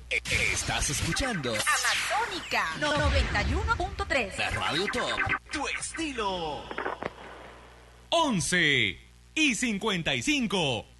Estás escuchando Amazónica 91.3. la Radio Top, tu estilo. 11:55.